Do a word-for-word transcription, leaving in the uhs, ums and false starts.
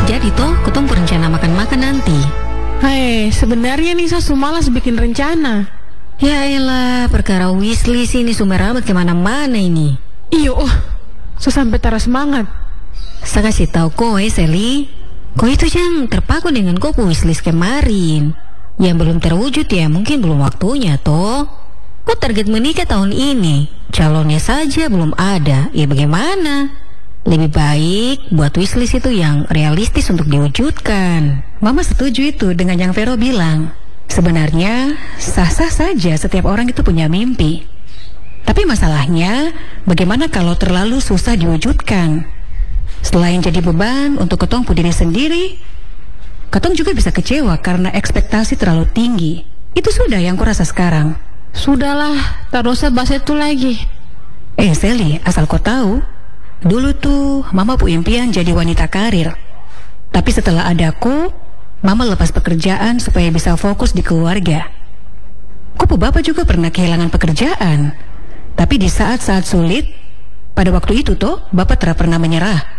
Jadi toh, ketong berencana makan-makan nanti. Hai, sebenarnya nih saya malas bikin rencana. Ya elah, perkara wishlist ini sumber amat kemana-mana ini. Iyo, oh, saya sampai taras semangat. Saya kasih tahu kowe, Seli. Kau itu yang terpaku dengan kau wishlist kemarin. Yang belum terwujud ya mungkin belum waktunya toh. Kau target menikah tahun ini, calonnya saja belum ada. Ya bagaimana? Lebih baik buat wishlist itu yang realistis untuk diwujudkan. Mama setuju itu dengan yang Vero bilang. Sebenarnya sah-sah saja setiap orang itu punya mimpi. Tapi masalahnya bagaimana kalau terlalu susah diwujudkan? Selain jadi beban untuk ketong pu diri sendiri, ketong juga bisa kecewa karena ekspektasi terlalu tinggi. Itu sudah yang kurasa sekarang. Sudahlah, tak usah bahas itu lagi. Eh Seli, asal kau tahu, dulu tuh Mama pu impian jadi wanita karir. Tapi setelah ada aku, Mama lepas pekerjaan supaya bisa fokus di keluarga. Kau pu bapak juga pernah kehilangan pekerjaan. Tapi di saat-saat sulit, pada waktu itu toh Bapak tidak pernah menyerah.